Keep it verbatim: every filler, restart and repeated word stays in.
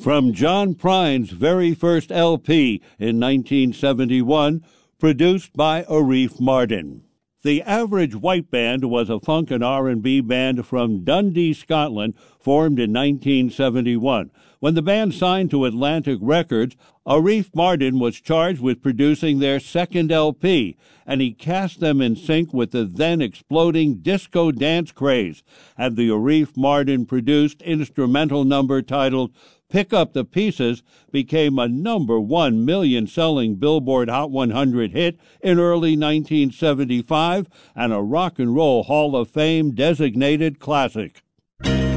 From John Prine's very first L P in nineteen seventy-one, produced by Arif Mardin. The Average White Band was a funk and R and B band from Dundee, Scotland, formed in nineteen seventy-one. When the band signed to Atlantic Records, Arif Mardin was charged with producing their second L P, and he cast them in sync with the then exploding disco dance craze, and the Arif Mardin-produced instrumental number titled Pick Up the Pieces became a number one million-selling Billboard Hot one hundred hit in early nineteen seventy-five and a Rock and Roll Hall of Fame designated classic.